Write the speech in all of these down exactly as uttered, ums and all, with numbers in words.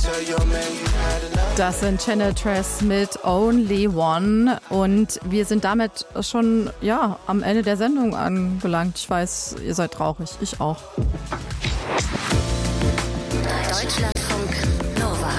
Das sind Channel-Tress mit Only One und wir sind damit schon ja, am Ende der Sendung angelangt. Ich weiß, ihr seid traurig, ich auch. Deutschlandfunk Nova.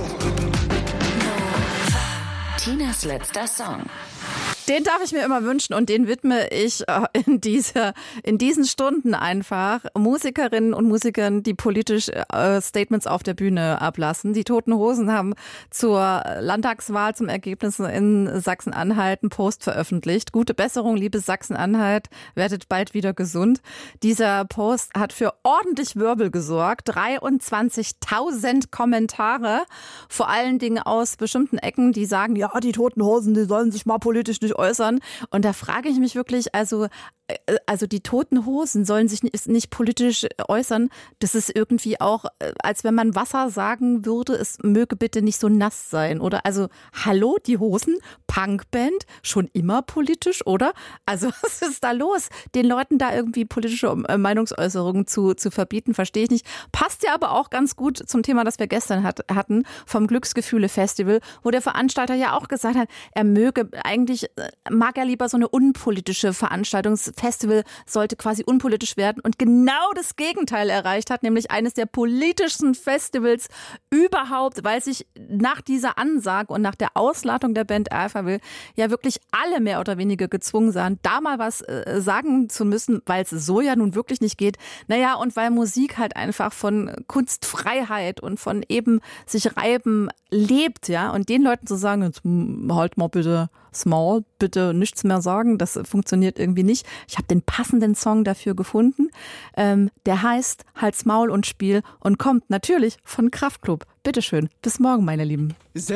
Nova. Tinas letzter Song. Den darf ich mir immer wünschen und den widme ich in, diese, in diesen Stunden einfach Musikerinnen und Musikern, die politisch äh, Statements auf der Bühne ablassen. Die Toten Hosen haben zur Landtagswahl zum Ergebnis in Sachsen-Anhalt einen Post veröffentlicht. Gute Besserung, liebes Sachsen-Anhalt, werdet bald wieder gesund. Dieser Post hat für ordentlich Wirbel gesorgt. dreiundzwanzigtausend Kommentare, vor allen Dingen aus bestimmten Ecken, die sagen, ja, die Toten Hosen, die sollen sich mal politisch nicht äußern. Und da frage ich mich wirklich, also, also die Toten Hosen sollen sich nicht, nicht politisch äußern. Das ist irgendwie auch, als wenn man Wasser sagen würde, es möge bitte nicht so nass sein, oder? Also, hallo, die Hosen, Punkband, schon immer politisch, oder? Also, was ist da los? Den Leuten da irgendwie politische Meinungsäußerungen zu, zu verbieten, verstehe ich nicht. Passt ja aber auch ganz gut zum Thema, das wir gestern hat, hatten, vom Glücksgefühle-Festival, wo der Veranstalter ja auch gesagt hat, er möge eigentlich, mag er lieber so eine unpolitische Veranstaltung. Das Festival sollte quasi unpolitisch werden und genau das Gegenteil erreicht hat, nämlich eines der politischsten Festivals überhaupt, weil sich nach dieser Ansage und nach der Ausladung der Band Alphaville ja wirklich alle mehr oder weniger gezwungen sahen, da mal was äh, sagen zu müssen, weil es so ja nun wirklich nicht geht. Naja, und weil Musik halt einfach von Kunstfreiheit und von eben sich reiben lebt, ja, und den Leuten zu sagen, jetzt halt mal bitte Small, bitte nichts mehr sagen, das funktioniert irgendwie nicht. Ich habe den passenden Song dafür gefunden. Ähm, der heißt Halt's Maul und Spiel und kommt natürlich von Kraftklub. Bitteschön, bis morgen, meine Lieben.